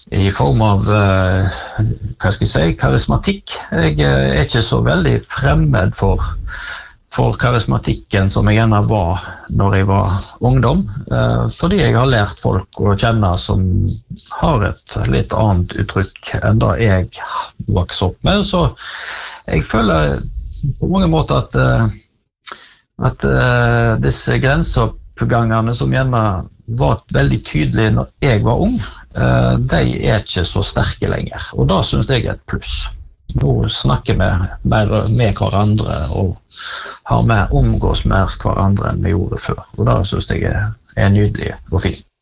i form av, hva skal jeg si, karismatikk. Jeg ikke så veldig fremmed for karismatikken som jeg gjerne var når jeg var ungdom, fordi jeg har lært folk å kjenne som har et litt annet uttrykk enn det jeg vokste opp med, så jeg føler på mange måter at disse grenseoppgangene som gjerne var veldig tydelige når jeg var ung, de ikke så sterke lenger, og da synes jeg et pluss. Nå snakker vi mer med hverandre og har mer omgås med hverandre enn vi gjorde før, og da synes jeg er nydelig og fint.